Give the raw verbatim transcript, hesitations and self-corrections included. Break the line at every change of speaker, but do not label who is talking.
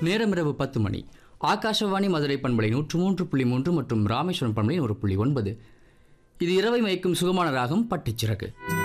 நேரம் இரவு பத்து மணி. ஆகாஷவாணி மதுரை பண்பலை நூற்று மூன்று புள்ளி மூன்று மற்றும் ராமேஸ்வரம் பண்பலை ஒரு புள்ளி ஒன்பது. இது இரவை மயக்கும் சுகமான ராகம் பட்டுச்சிறகு.